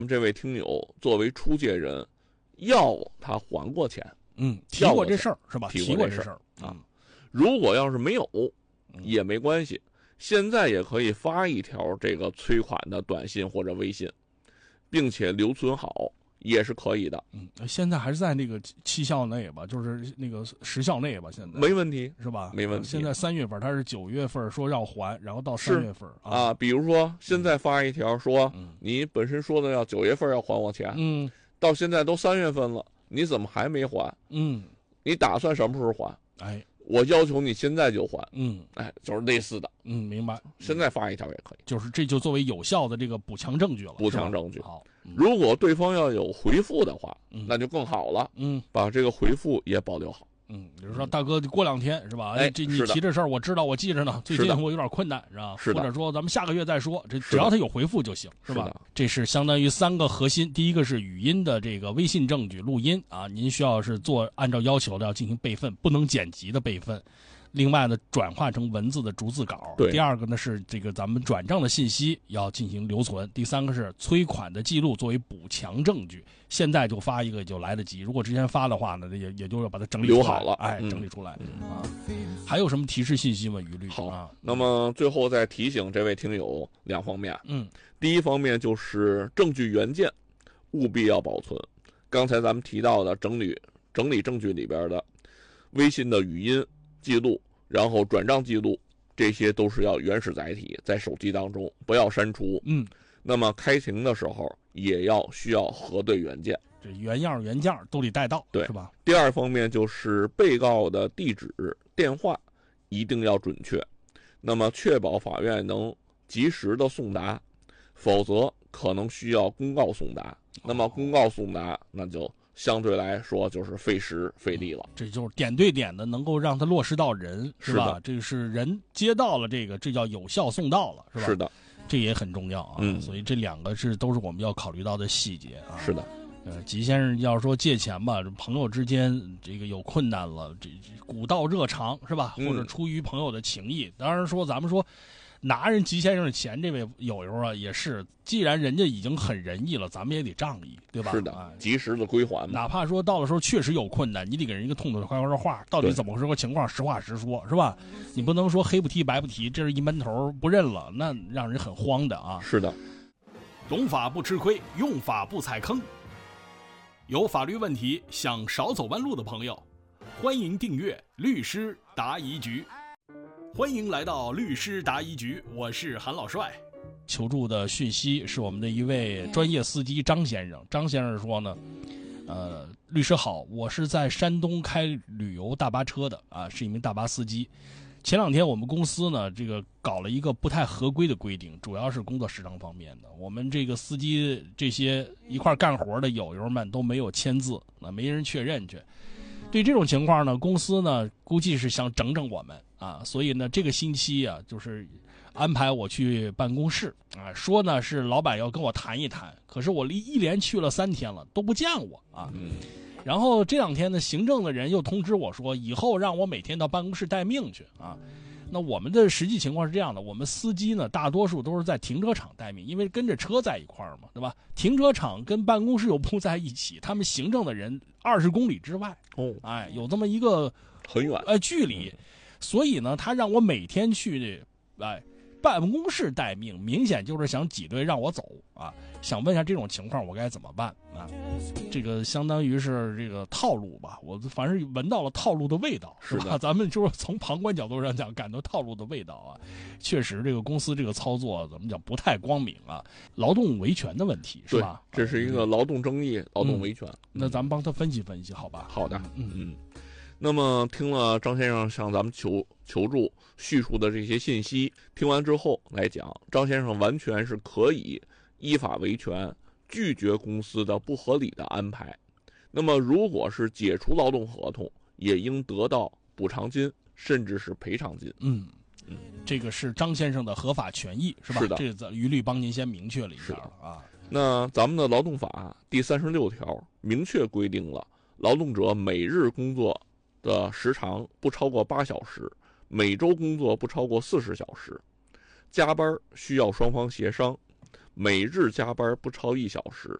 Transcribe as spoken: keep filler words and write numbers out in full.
们这位听友作为出借人，要他还过钱， 嗯，提过这事儿是吧？ 提过这事儿啊。 如果要是没有，也没关系，现在也可以发一条这个催款的短信或者微信，并且留存好。也是可以的， 嗯，现在还是在那个期效内吧，就是那个时效内吧，现在没问题， 是吧？ 没问题。 现在三月份，他是九月份说要还，然后到三月份 啊, 啊。比如说现在发一条说，嗯、你本身说的要九月份要还我钱， 嗯， 到现在都三月份了，你怎么还没还？ 嗯， 你打算什么时候还？ 哎， 我要求你现在就还， 嗯， 哎，就是类似的， 嗯，明白。 现在发一条也可以， 就是这就作为有效的这个补强证据了， 补强证据。 好。 如果对方要有回复的话，嗯、那就更好了。 嗯， 把这个回复也保留好。 嗯，比如说大哥，过两天是吧？ 哎， 这你提这事儿我知道，我记着呢。最近我有点困难，是吧？ 是或者说咱们下个月再说，这只要他有回复就行，是吧？ 是这是相当于三个核心。第一个是语音的这个微信证据录音啊，您需要是做按照要求的要进行备份，不能剪辑的备份。另外呢，转化成文字的逐字稿。 对。 第二个呢是这个咱们转账的信息要进行留存。第三个是催款的记录作为补强证据。现在就发一个就来得及，如果之前发的话呢，也也就要把它整理出来留好了， 哎， 嗯、 整理出来、嗯、啊。还有什么提示信息吗？于律好啊。 那么最后再提醒这位听友两方面。 嗯， 第一方面就是证据原件务必要保存。刚才咱们提到的整理整理证据里边的微信的语音记录。然后转账记录，这些都是要原始载体在手机当中，不要删除。 嗯， 那么开庭的时候也要需要核对原件， 这原样原件都得带到， 对， 是吧？ 第二方面就是被告的地址、电话一定要准确，那么确保法院能及时的送达，否则可能需要公告送达。那么公告送达，那就相对来说就是费时费力了、 嗯，这就是点对点的，能够让它落实到人，是吧？ 是这个是人接到了这个，这叫有效送到了，是吧？ 是的， 这也很重要啊。 嗯， 所以这两个是都是我们要考虑到的细节啊。 是的， 呃，吉先生要说借钱吧，朋友之间这个有困难了，这古道热肠是吧？或者出于朋友的情谊，嗯、当然说咱们说。拿人吉先生的钱，这位友友啊，也是，既然人家已经很仁义了，咱们也得仗义，对吧？ 是的，哎、及时的归还。 哪怕说到的时候确实有困难，你得给人一个痛痛快快的话，到底怎么回事个情况，实话实说，是吧？你不能说黑不提白不提，这是一闷头不认了，那让人很慌的啊。 是的， 懂法不吃亏，用法不踩坑。有法律问题想少走弯路的朋友，欢迎订阅律师答疑局。欢迎来到律师答疑局，我是韩老帅。求助的讯息是我们的一位专业司机张先生。张先生说呢，呃，律师好，我是在山东开旅游大巴车的啊，是一名大巴司机。前两天我们公司呢，这个搞了一个不太合规的规定，主要是工作时长方面的。我们这个司机这些一块干活的友友们都没有签字，那没人确认去。对这种情况呢，公司呢估计是想整整我们啊，所以呢这个星期啊，就是安排我去办公室啊，说呢是老板要跟我谈一谈，可是我一连去了三天了都不见我啊。 嗯， 然后这两天呢，行政的人又通知我说，以后让我每天到办公室待命去啊。那我们的实际情况是这样的，我们司机呢大多数都是在停车场待命，因为跟着车在一块儿嘛，对吧？停车场跟办公室又不在一起，他们行政的人二十公里之外， 哦， 哎，有这么一个很远呃距离，所以呢，他让我每天去哎办公室待命，明显就是想挤兑让我走啊。想问一下这种情况我该怎么办啊？这个相当于是这个套路吧，我反正闻到了套路的味道，是吧？咱们就是从旁观角度上讲，感到套路的味道啊。确实，这个公司这个操作怎么讲不太光明啊，劳动维权的问题是吧？ 这是一个劳动争议、嗯、劳动维权。 那咱们帮他分析分析，好吧？ 好的， 嗯嗯。那么听了张先生向咱们求求助叙述的这些信息，听完之后来讲，张先生完全是可以依法维权，拒绝公司的不合理的安排。那么如果是解除劳动合同，也应得到补偿金，甚至是赔偿金。 嗯嗯，这个是张先生的合法权益，是吧？ 是的， 这个于律帮您先明确了一下了啊。 那咱们的劳动法第三十六条明确规定了，劳动者每日工作的时长不超过八小时，每周工作不超过四十小时，加班需要双方协商， 每日加班不超一小时。